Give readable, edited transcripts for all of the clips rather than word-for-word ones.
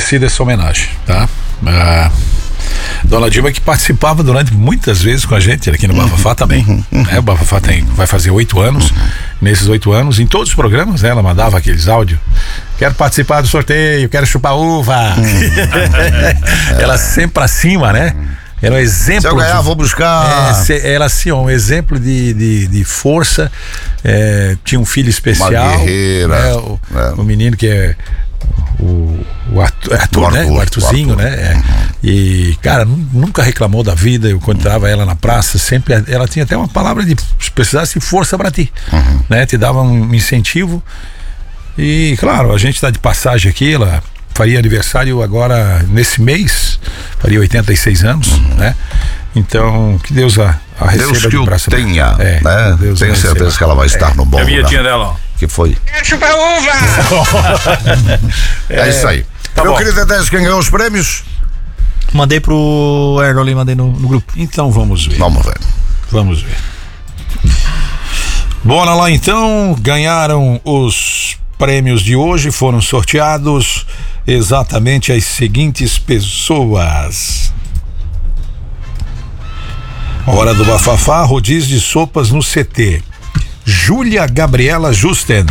merecida essa homenagem, tá? Dona Dilma, que participava durante muitas vezes com a gente aqui no Bafafá também, né? O Bafafá vai fazer 8 anos, nesses 8 anos, em todos os programas, né? Ela mandava aqueles áudios, quero participar do sorteio, quero chupar uva. Ela sempre pra cima, né? Era um exemplo. Se eu ganhar, vou buscar. Ela assim, ó, um exemplo de força. Tinha um filho especial. Uma guerreira. O menino que é o Arthur, né? O Arthurzinho, né? E, cara, nunca reclamou da vida. Eu encontrava ela na praça, sempre. Ela tinha até uma palavra de se precisasse força pra ti, né? Te dava um incentivo. E, claro, a gente tá de passagem aqui. Ela faria aniversário agora nesse mês, faria 86 anos, né? Então, que Deus a receba Deus que de braço o tenha, né? Deus tenho certeza que ela vai estar no bom lugar. A vinhetinha dela, ó. Que foi? Chupa uva! É isso aí. Tá Meu bom. querido Edésio, quem ganhou os prêmios? Mandei pro Erloli, mandei no grupo. Então vamos ver. Vamos ver. Vamos ver. Bora lá então, ganharam os prêmios de hoje, foram sorteados exatamente as seguintes pessoas. Hora do Bafafá, rodízio de sopas no CT. Júlia Gabriela Justen,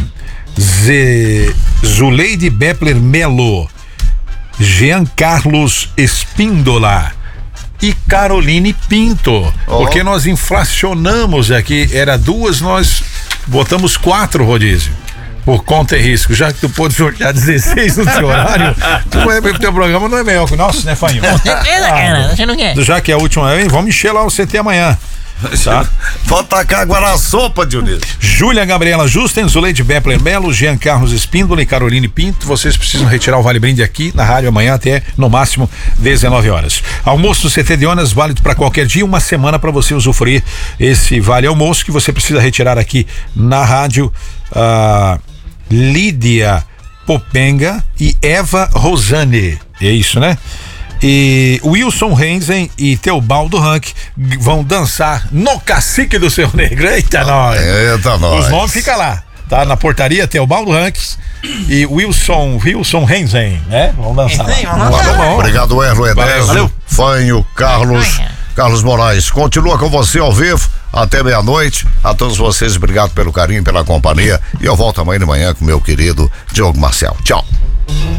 Zuleide Bepler Melo, Jean Carlos Espíndola e Caroline Pinto. Porque nós inflacionamos aqui, era 2, nós botamos 4 rodízio. Por conta e risco, já que tu pôde sortear 16 no teu horário, o teu programa não é melhor que o nosso, né, Fanho? Você não quer? Já que é a última, vamos encher lá o CT amanhã. Tá? Pode tacar água na sopa, Dionísio. Júlia Gabriela Justen, Zuleide Bepler Melo, Jean Carlos Espíndola e Caroline Pinto. Vocês precisam retirar o Vale Brinde aqui na rádio amanhã até no máximo 19 horas. Almoço do CT de Onas, válido para qualquer dia, uma semana para você usufruir esse vale almoço que você precisa retirar aqui na rádio. Lídia Popenga e Eva Rosane, é isso, né? E Wilson Renzen e Teobaldo Rank vão dançar no Cacique do Seu Negro. Eita, nós! Eita, nós! Os nomes ficam lá, tá? Na portaria, Teobaldo Rank e Wilson Renzen, né? Vão dançar lá. Obrigado, Erlo, Edésio. Valeu. Fanho, Carlos Moraes, continua com você ao vivo até meia-noite. A todos vocês, obrigado pelo carinho, pela companhia. E eu volto amanhã de manhã com meu querido Diogo Marcel. Tchau.